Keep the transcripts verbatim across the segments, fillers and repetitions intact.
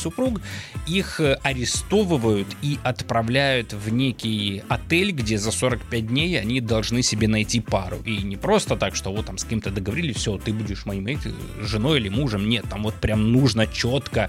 супруг, их арестовывают и отправляют в некий отель, где за сорок пять дней они должны себе найти пару. И не просто так, что вот там с кем-то договорились, все, ты будешь моим эти, женой или мужем. Нет, там вот прям нужно четко,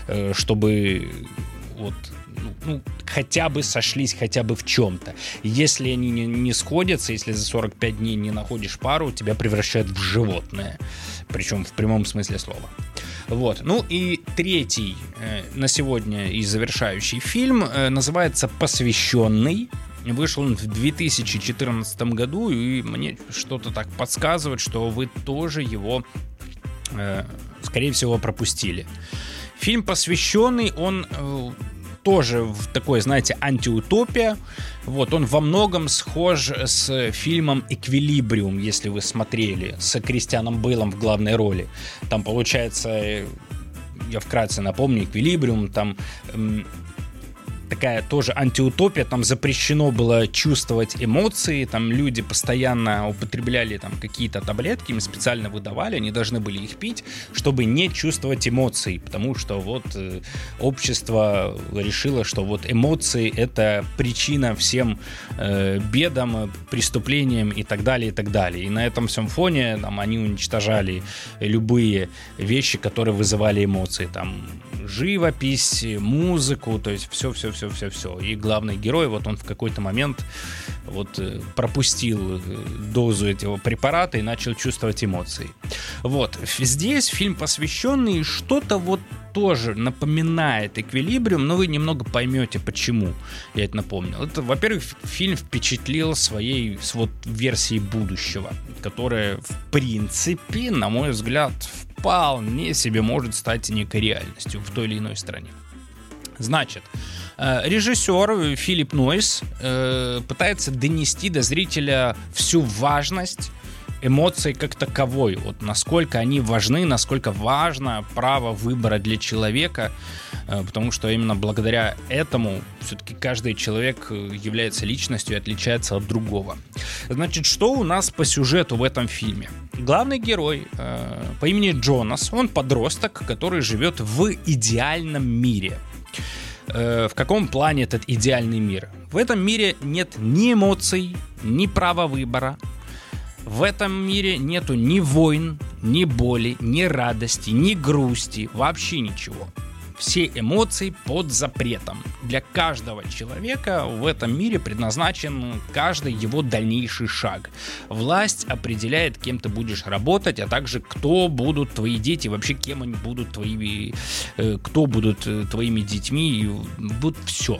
чтобы вот... ну, хотя бы сошлись хотя бы в чем-то. Если они не, не сходятся, если за сорок пять дней не находишь пару, тебя превращают в животное. Причем в прямом смысле слова. Вот. Ну и третий э, на сегодня и завершающий фильм э, называется «Посвященный». Вышел он в две тысячи четырнадцатом году, и мне что-то так подсказывает, что вы тоже его, э, скорее всего, пропустили. Фильм «Посвященный», он... Э, тоже в такой, знаете, антиутопия. Вот, он во многом схож с фильмом «Эквилибриум», если вы смотрели, с Кристианом Бейлом в главной роли. Там, получается, я вкратце напомню, «Эквилибриум», там эм, такая тоже антиутопия, там запрещено было чувствовать эмоции, там люди постоянно употребляли там какие-то таблетки, им специально выдавали, они должны были их пить, чтобы не чувствовать эмоций, потому что вот э, общество решило, что вот эмоции — это причина всем э, бедам, преступлениям и так далее, и так далее. И на этом всем фоне там, они уничтожали любые вещи, которые вызывали эмоции, там живопись, музыку, то есть все-все-все все-все-все. И главный герой, вот он в какой-то момент вот пропустил дозу этого препарата и начал чувствовать эмоции. Вот. Здесь фильм «Посвященный» что-то вот тоже напоминает «Эквилибриум», но вы немного поймете, почему я это напомнил. Это, во-первых, фильм впечатлил своей вот версией будущего, которая, в принципе, на мой взгляд, вполне себе может стать некой реальностью в той или иной стране. Значит, режиссер Филипп Нойс пытается донести до зрителя всю важность эмоций как таковой, вот насколько они важны, насколько важно право выбора для человека, потому что именно благодаря этому все-таки каждый человек является личностью и отличается от другого. Значит, что у нас по сюжету в этом фильме? Главный герой э, по имени Джонас, он подросток, который живет в идеальном мире. Э, в каком плане этот идеальный мир? В этом мире нет ни эмоций, ни права выбора. В этом мире нету ни войн, ни боли, ни радости, ни грусти, вообще ничего. Все эмоции под запретом. Для каждого человека в этом мире предназначен каждый его дальнейший шаг. Власть определяет, кем ты будешь работать, а также кто будут твои дети, вообще кем они будут твоими, кто будут твоими детьми, и вот все.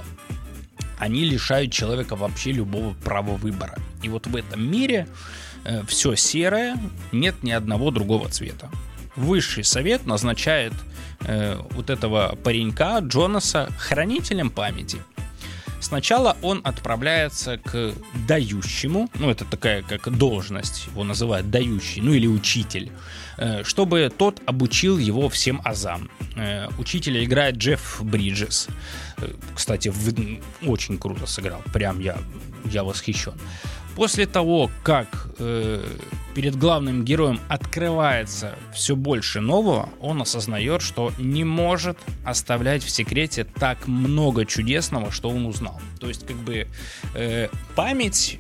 Они лишают человека вообще любого права выбора. И вот в этом мире э, все серое, нет ни одного другого цвета. Высший совет назначает э, вот этого паренька Джонаса хранителем памяти. Сначала он отправляется к дающему, ну это такая как должность, его называют дающий, ну или учитель, э, чтобы тот обучил его всем азам. Э, учителя играет Джефф Бриджес. Э, кстати, в, очень круто сыграл, прям я, я восхищен. После того, как э, перед главным героем открывается все больше нового, он осознает, что не может оставлять в секрете так много чудесного, что он узнал. То есть, как бы, э, память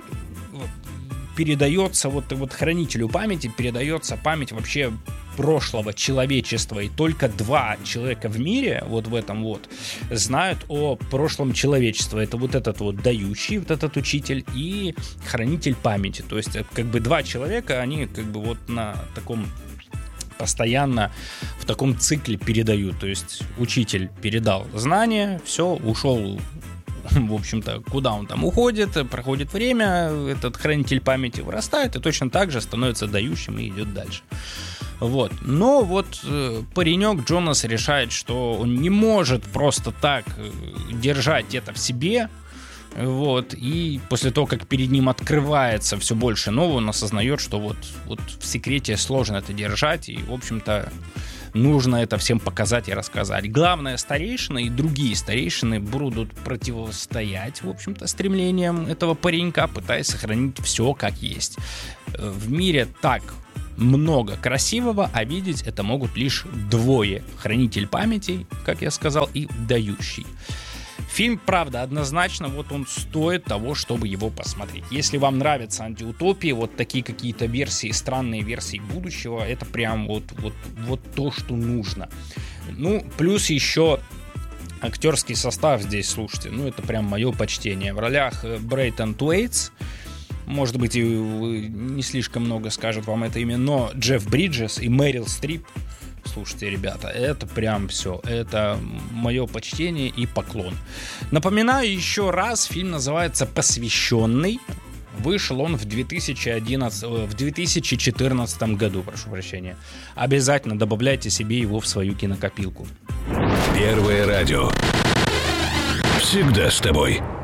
передается, вот, вот хранителю памяти передается память вообще прошлого человечества, и только два человека в мире, вот в этом вот, знают о прошлом человечества. Это вот этот вот дающий, вот этот учитель, и хранитель памяти. То есть, как бы два человека, они как бы вот на таком постоянно в таком цикле передают. То есть учитель передал знания, все, ушел, в общем-то, куда он там уходит, проходит время, этот хранитель памяти вырастает и точно так же становится дающим и идет дальше. Вот. Но вот э, паренек Джонас решает, что он не может просто так э, держать это в себе. Вот. И после того, как перед ним открывается все больше нового, он осознает, что вот, вот в секрете сложно это держать. И, в общем-то, нужно это всем показать и рассказать. Главное, старейшины и другие старейшины будут противостоять, в общем-то, стремлениям этого паренька, пытаясь сохранить все как есть. В мире так много красивого, а видеть это могут лишь двое. Хранитель памяти, как я сказал, и дающий. Фильм, правда, однозначно, вот он стоит того, чтобы его посмотреть. Если вам нравятся антиутопии, вот такие какие-то версии, странные версии будущего, это прям вот, вот, вот то, что нужно. Ну, плюс еще актерский состав здесь, слушайте, ну, это прям мое почтение. В ролях Брейтон Уэйтс, может быть, и не слишком много скажет вам это имя, но Джефф Бриджес и Мэрил Стрип. Слушайте, ребята, это прям все. Это мое почтение и поклон. Напоминаю еще раз, фильм называется «Посвященный». Вышел он в две тысячи одиннадцатом, в две тысячи четырнадцатом году, прошу прощения. Обязательно добавляйте себе его в свою кинокопилку. Первое радио. Всегда с тобой.